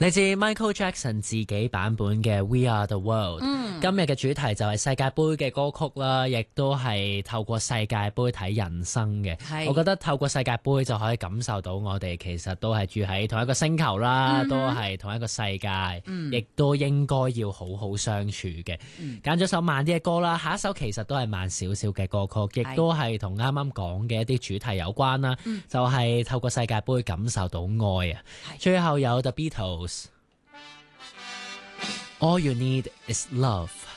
嚟自 Michael Jackson 自己版本嘅 We Are The World。今日嘅主題就係世界盃嘅歌曲啦，亦都係透過世界盃睇人生嘅。我覺得透過世界盃就可以感受到我哋其實都係住喺同一個星球啦，都係同一個世界，亦都應該要好好相處嘅。揀咗首慢啲嘅歌啦，下一首其實都係慢少少嘅歌曲，亦都係同啱啱講嘅一啲主題有關啦，就係透過世界盃感受到愛啊。最後有 The Beatles，All You Need Is Love。